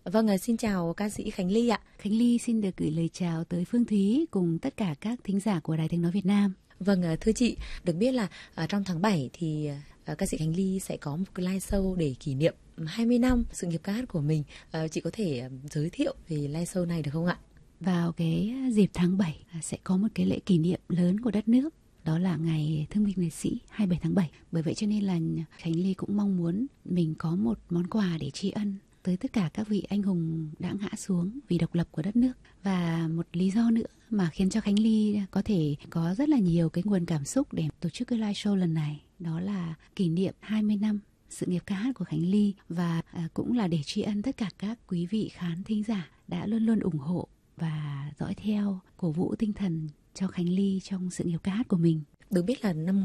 Vâng, xin chào ca sĩ Khánh Ly ạ. Khánh Ly xin được gửi lời chào tới Phương Thúy cùng tất cả các thính giả của Đài Tiếng Nói Việt Nam. Vâng, thưa chị, được biết là trong tháng 7 thì ca sĩ Khánh Ly sẽ có một cái live show để kỷ niệm 20 năm sự nghiệp ca hát của mình. Chị có thể giới thiệu về live show này được không ạ? Vào cái dịp tháng 7 sẽ có một cái lễ kỷ niệm lớn của đất nước. Đó là ngày Thương binh Liệt sĩ 27 tháng 7. Bởi vậy cho nên là Khánh Ly cũng mong muốn mình có một món quà để tri ân tới tất cả các vị anh hùng đã ngã xuống vì độc lập của đất nước. Và một lý do nữa mà khiến cho Khánh Ly có thể có rất là nhiều cái nguồn cảm xúc để tổ chức cái live show lần này, đó là kỷ niệm 20 năm sự nghiệp ca hát của Khánh Ly, và cũng là để tri ân tất cả các quý vị khán thính giả đã luôn luôn ủng hộ và dõi theo, cổ vũ tinh thần cho Khánh Ly trong sự nghiệp ca hát của mình. Được biết là năm